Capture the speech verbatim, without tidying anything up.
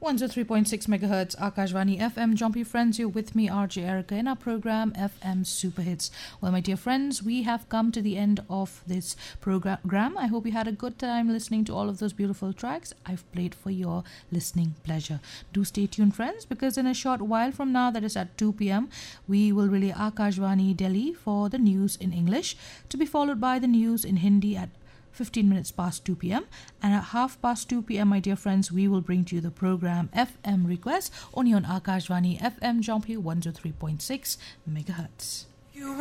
one oh three point six megahertz Akashvani F M. Jumpy friends, you're with me, R J Erica, in our program F M Super Hits. Well, my dear friends, we have come to the end of this program. I hope you had a good time listening to all of those beautiful tracks I've played for your listening pleasure. Do stay tuned, friends, because in a short while from now, that is at two p.m., we will relay Akashvani Delhi for the news in English, to be followed by the news in Hindi at fifteen minutes past two p.m. And at half past two p.m., my dear friends, we will bring to you the program F M Request only on Akashvani F M Jumpy one oh three point six megahertz.